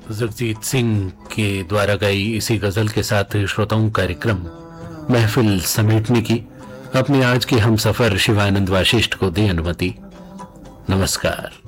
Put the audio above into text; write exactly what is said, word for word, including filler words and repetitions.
जगजीत सिंह के द्वारा गाई इसी गजल के साथ श्रोताओं कार्यक्रम महफिल समेटने की अपने आज के हम सफर शिवानंद वाशिष्ठ को दी अनुमति। नमस्कार।